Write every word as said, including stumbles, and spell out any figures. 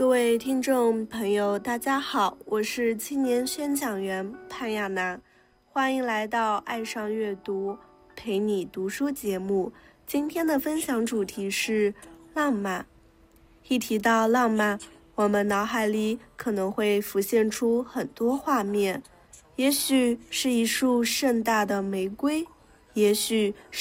各位听众朋友，大家好，我是青年宣讲员潘亚娜，欢迎来到爱上阅读，陪你读书节目。今天的分享主题是浪漫。一提到浪漫，我们脑海里可能会浮现出很多画面，也许是一束盛大的玫瑰，也许